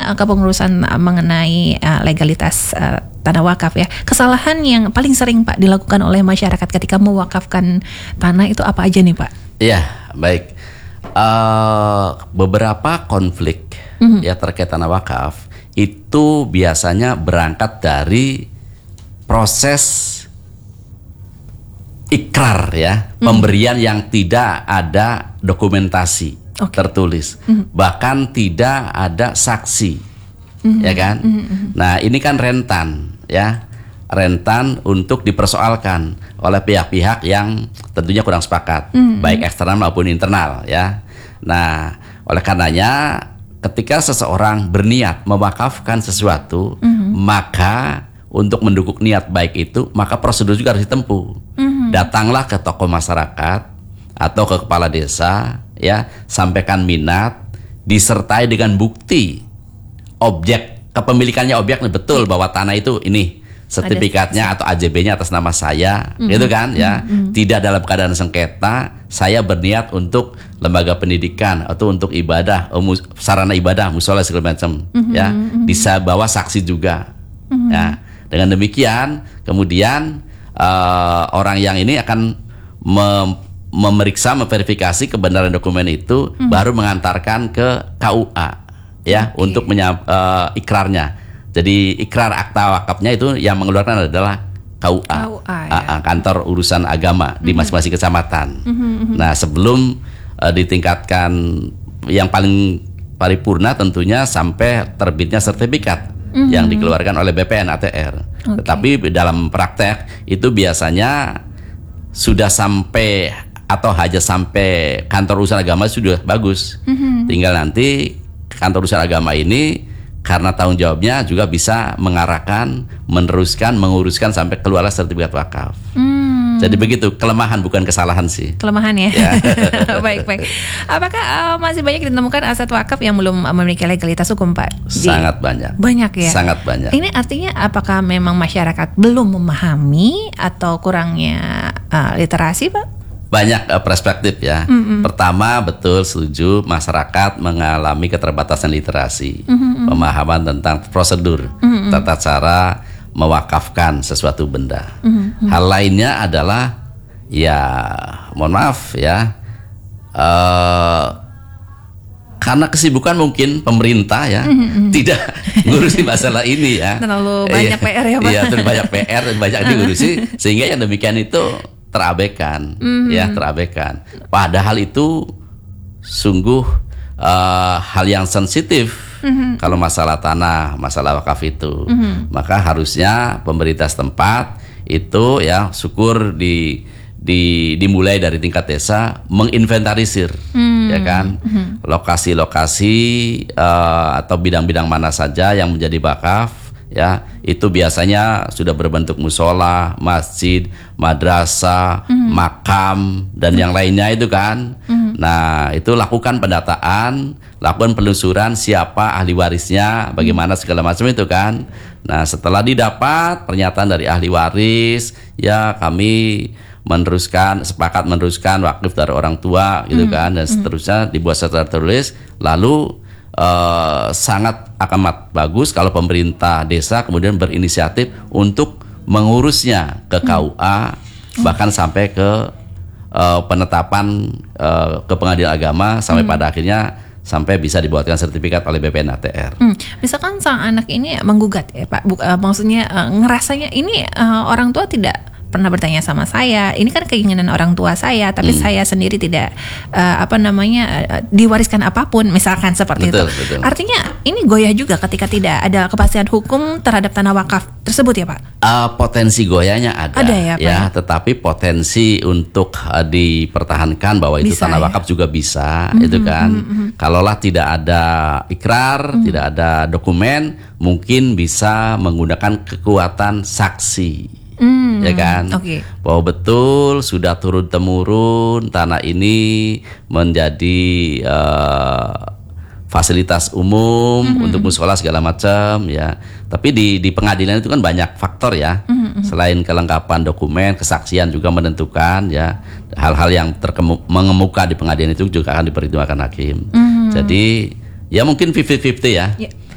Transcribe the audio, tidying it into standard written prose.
kepengurusan mengenai legalitas tanah wakaf ya. Kesalahan yang paling sering Pak dilakukan oleh masyarakat ketika mewakafkan tanah itu apa aja nih Pak? Iya, baik. Beberapa konflik ya terkait tanah wakaf itu biasanya berangkat dari proses ikrar ya, pemberian yang tidak ada dokumentasi tertulis, bahkan tidak ada saksi, ya kan? Nah ini kan rentan ya, rentan untuk dipersoalkan oleh pihak-pihak yang tentunya kurang sepakat, baik eksternal maupun internal ya. Nah oleh karenanya ketika seseorang berniat mewakafkan sesuatu, maka untuk mendukung niat baik itu, maka prosedur juga harus ditempuh. Datanglah ke tokoh masyarakat atau ke kepala desa, ya, sampaikan minat, disertai dengan bukti objek kepemilikannya, objeknya betul bahwa tanah itu ini sertifikatnya atau AJB-nya atas nama saya, gitu kan, ya. Tidak dalam keadaan sengketa, saya berniat untuk lembaga pendidikan atau untuk ibadah, sarana ibadah, musola segala macam, ya. Bisa bawa saksi juga, ya. Dengan demikian, kemudian orang yang ini akan memeriksa, memverifikasi kebenaran dokumen itu, baru mengantarkan ke KUA, ya, untuk ikrarnya. Jadi ikrar akta wakafnya itu yang mengeluarkan adalah KUA, kantor urusan agama di masing-masing kecamatan. Nah sebelum ditingkatkan yang paling paripurna tentunya sampai terbitnya sertifikat yang dikeluarkan oleh BPN ATR. Tetapi dalam praktek itu biasanya sudah sampai atau hanya sampai kantor urusan agama sudah bagus. Tinggal nanti kantor urusan agama ini karena tanggung jawabnya juga bisa mengarahkan, meneruskan, menguruskan sampai keluarlah sertifikat wakaf. Jadi begitu, kelemahan bukan kesalahan sih. Kelemahan ya. Baik. Apakah masih banyak ditemukan aset wakaf yang belum memiliki legalitas hukum, Pak? Sangat banyak. Banyak ya. Sangat banyak. Ini artinya apakah memang masyarakat belum memahami atau kurangnya literasi, Pak? Banyak perspektif ya. Pertama, betul setuju, masyarakat mengalami keterbatasan literasi, pemahaman tentang prosedur, tata cara mewakafkan sesuatu benda. Hal lainnya adalah ya, mohon maaf ya, karena kesibukan mungkin pemerintah ya tidak ngurusi masalah ini ya. Terlalu banyak PR ya Pak. Iya, terlalu banyak PR dan banyak diurusi, sehingga yang demikian itu terabaikan, ya, terabaikan. Padahal itu sungguh hal yang sensitif. Kalau masalah tanah, masalah wakaf itu, maka harusnya pemerintah setempat itu ya, syukur dimulai dari tingkat desa, menginventarisir, ya kan, lokasi-lokasi atau bidang-bidang mana saja yang menjadi wakaf. Ya, itu biasanya sudah berbentuk musola, masjid, madrasah, makam, dan yang lainnya itu kan. Nah, itu lakukan pendataan, lakukan penelusuran siapa ahli warisnya, bagaimana segala macam itu kan. Nah, setelah didapat pernyataan dari ahli waris, ya kami sepakat meneruskan wakif dari orang tua, gitu kan, dan seterusnya dibuat secara tertulis. Lalu sangat amat bagus kalau pemerintah desa kemudian berinisiatif untuk mengurusnya ke KUA, bahkan sampai ke penetapan ke pengadilan agama, sampai pada akhirnya sampai bisa dibuatkan sertifikat oleh BPN ATR. Misalkan sang anak ini menggugat ya Pak, maksudnya ngerasanya ini orang tua tidak pernah bertanya sama saya, ini kan keinginan orang tua saya, tapi saya sendiri tidak diwariskan apapun, misalkan seperti itu. Betul. Artinya ini goyah juga ketika tidak ada kepastian hukum terhadap tanah wakaf tersebut ya Pak? Potensi goyahnya ada ya, Pak, ya, tetapi potensi untuk dipertahankan bahwa itu tanah wakaf juga bisa, itu kan. Kalaulah tidak ada ikrar, tidak ada dokumen, mungkin bisa menggunakan kekuatan saksi. Ya kan, bahwa betul sudah turun temurun tanah ini menjadi fasilitas umum untuk musola segala macam ya. Tapi di pengadilan itu kan banyak faktor ya. Selain kelengkapan dokumen, kesaksian juga menentukan ya. Hal-hal yang mengemuka di pengadilan itu juga akan dipertimbangkan hakim. Jadi ya mungkin 50-50 ya.